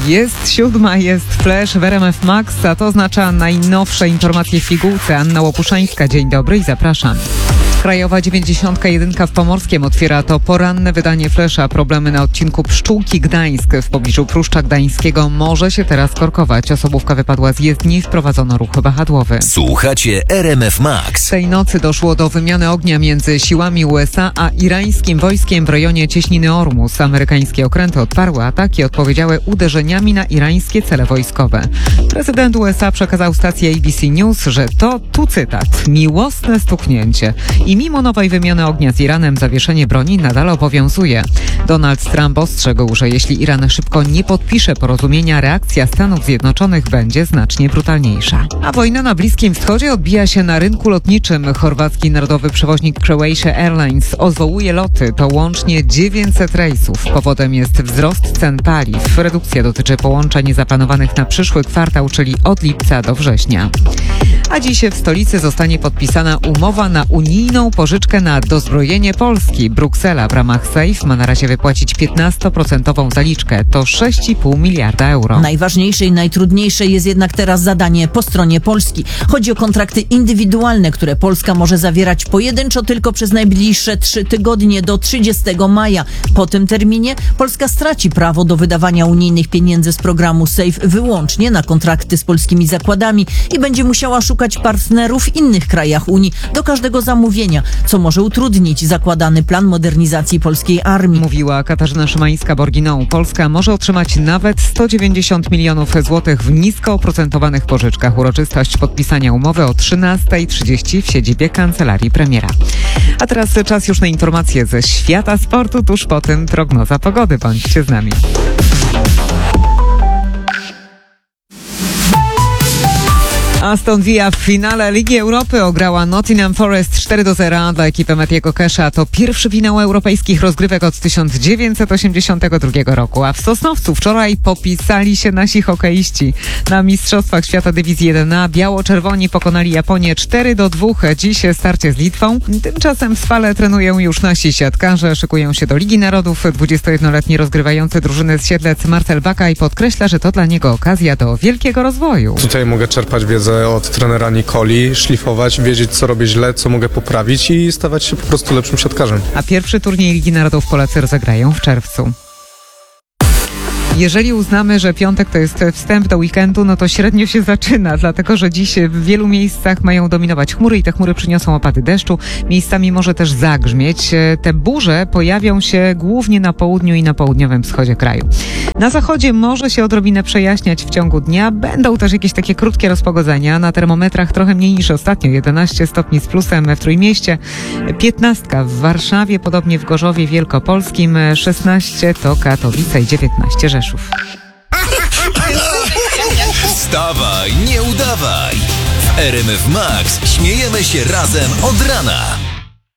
Jest 7, jest Flash w RMF Max, a to oznacza najnowsze informacje w pigułce. Anna Łopuszańska, dzień dobry i zapraszam. Krajowa 91 w Pomorskiem otwiera to poranne wydanie Flesza. Problemy na odcinku Pszczółki-Gdańsk w pobliżu Pruszcza Gdańskiego może się teraz korkować. Osobówka wypadła z jezdni, wprowadzono ruch wahadłowy. Słuchacie RMF Max. Tej nocy doszło do wymiany ognia między siłami USA a irańskim wojskiem w rejonie cieśniny Ormus. Amerykańskie okręty odparły ataki i odpowiedziały uderzeniami na irańskie cele wojskowe. Prezydent USA przekazał stacji ABC News, że to, tu cytat, miłosne stuknięcie. I mimo nowej wymiany ognia z Iranem zawieszenie broni nadal obowiązuje. Donald Trump ostrzegł, że jeśli Iran szybko nie podpisze porozumienia, reakcja Stanów Zjednoczonych będzie znacznie brutalniejsza. A wojna na Bliskim Wschodzie odbija się na rynku lotniczym. Chorwacki narodowy przewoźnik Croatia Airlines odwołuje loty. To łącznie 900 rejsów. Powodem jest wzrost cen paliw. Redukcja dotyczy połączeń zaplanowanych na przyszły kwartał, czyli od lipca do września. A dziś w stolicy zostanie podpisana umowa na unijną pożyczkę na dozbrojenie Polski. Bruksela w ramach SAFE ma na razie wypłacić 15% zaliczkę. To 6,5 miliarda euro. Najważniejsze i najtrudniejsze jest jednak teraz zadanie po stronie Polski. Chodzi o kontrakty indywidualne, które Polska może zawierać pojedynczo tylko przez najbliższe 3 tygodnie do 30 maja. Po tym terminie Polska straci prawo do wydawania unijnych pieniędzy z programu SAFE wyłącznie na kontrakty z polskimi zakładami i będzie musiała szukać partnerów w innych krajach Unii do każdego zamówienia, co może utrudnić zakładany plan modernizacji polskiej armii. Mówiła Katarzyna Szymańska-Borginą. Polska może otrzymać nawet 190 milionów złotych w nisko oprocentowanych pożyczkach. Uroczystość podpisania umowy o 13:30 w siedzibie Kancelarii Premiera. A teraz czas już na informacje ze świata sportu. Tuż po tym prognoza pogody. Bądźcie z nami. Aston Villa w finale Ligi Europy ograła Nottingham Forest 4-0 dla ekipy Mattiego Kesha. To pierwszy finał europejskich rozgrywek od 1982 roku. A w Sosnowcu wczoraj popisali się nasi hokeiści. Na Mistrzostwach Świata Dywizji 1A biało-czerwoni pokonali Japonię 4-2. Dziś starcie z Litwą. Tymczasem w Spale trenują już nasi siatkarze. Szykują się do Ligi Narodów. 21-letni rozgrywający drużyny z Siedlec Marcel Bakaj podkreśla, że to dla niego okazja do wielkiego rozwoju. Tutaj mogę czerpać wiedzę od trenera Nikoli, szlifować, wiedzieć co robię źle, co mogę poprawić i stawać się po prostu lepszym siatkarzem. A pierwszy turniej Ligi Narodów Polacy rozegrają w czerwcu. Jeżeli uznamy, że piątek to jest wstęp do weekendu, no to średnio się zaczyna, dlatego że dziś w wielu miejscach mają dominować chmury i te chmury przyniosą opady deszczu. Miejscami może też zagrzmieć. Te burze pojawią się głównie na południu i na południowym wschodzie kraju. Na zachodzie może się odrobinę przejaśniać w ciągu dnia. Będą też jakieś takie krótkie rozpogodzenia. Na termometrach trochę mniej niż ostatnio. 11 stopni z plusem w Trójmieście, 15 w Warszawie, podobnie w Gorzowie Wielkopolskim, 16 to Katowice i 19 Rzeszów. Wstawaj, nie udawaj. W RMF Max śmiejemy się razem od rana.